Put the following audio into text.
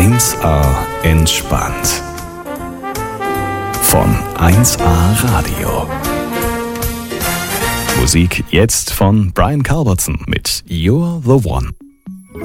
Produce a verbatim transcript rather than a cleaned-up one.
eins A entspannt. Von eins A Radio. Musik jetzt von Brian Culbertson mit You're the One.